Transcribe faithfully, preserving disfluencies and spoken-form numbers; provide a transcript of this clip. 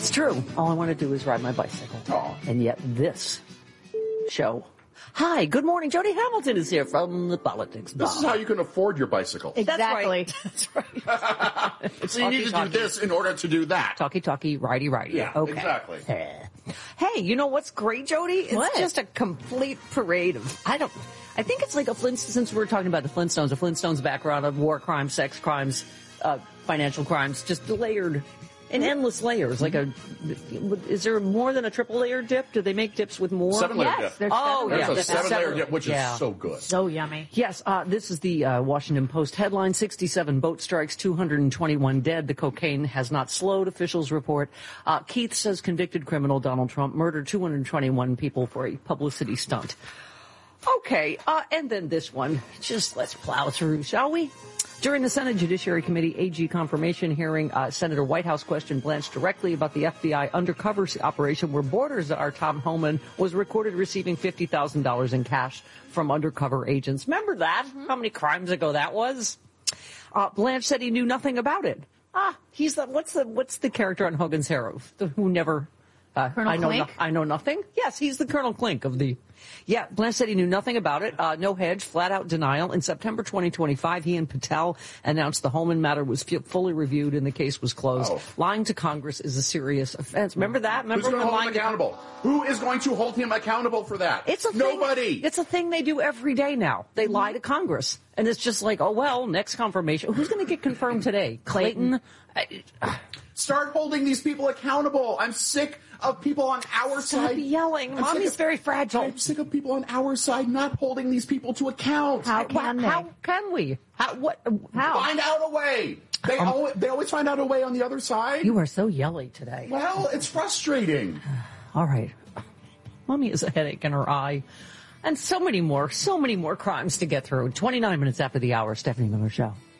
It's true. All I want to do is ride my bicycle. Aw. And yet this show. Hi, good morning. Jody Hamilton is here from the Politics Bar. This is how you can afford your bicycle. Exactly. That's right. That's right. So you need to Talkie, do this in order to do that. Talkie, talkie, righty, righty. Yeah, okay. exactly. Hey, you know what's great, Jody? It's What? just a complete parade of, I don't, I think it's like a Flintstones, since we're talking about the Flintstones, a Flintstones background of war crimes, sex crimes, uh, financial crimes, just layered in endless layers. Like a, is there more than a triple layer dip? Do they make dips with more? Seven layer Yes, dip. there's Oh, seven yeah. There's a Seven- seven layer dip, which yeah. is so good. So yummy. Yes, uh, this is the uh, Washington Post headline, sixty-seven boat strikes, two hundred twenty-one dead. The cocaine has not slowed, officials report. Uh, Keith says convicted criminal Donald Trump murdered two hundred twenty-one people for a publicity stunt. Okay, uh, and then this one. Just let's plow through, shall we? During the Senate Judiciary Committee A G confirmation hearing, uh, Senator Whitehouse questioned Blanche directly about the F B I undercover operation where Borders czar Tom Homan was recorded receiving fifty thousand dollars in cash from undercover agents. Remember that? Mm-hmm. How many crimes ago that was? Uh, Blanche said he knew nothing about it. Ah, he's the, what's the, what's the character on Hogan's Heroes the, who never, uh, Colonel I know, Klink? no, I know nothing. Yes, he's the Colonel Klink of the, yeah, Blanche said he knew nothing about it. Uh, no hedge, flat out denial. In September twenty twenty-five, he and Patel announced the Holman matter was f- fully reviewed and the case was closed. Oh. Lying to Congress is a serious offense. Remember that? Remember Who's going to when hold him lying to- accountable? Who is going to hold him accountable for that? It's a thing, Nobody. It's a thing they do every day now. They lie to Congress. And it's just like, oh, well, next confirmation. Who's going to get confirmed today? Clayton? I- Start holding these people accountable. I'm sick of people on our Stop side. yelling. I'm Mommy's sick of- very fragile. I'm sick of people on our side not holding these people to account. How can they? How can we? How, what? How? Find out a way. They, Um, always, they always find out a way on the other side. You are so yelly today. Well, it's frustrating. All right. Mommy has a headache in her eye. And so many more, so many more crimes to get through. twenty-nine minutes after the hour, Stephanie Miller Show.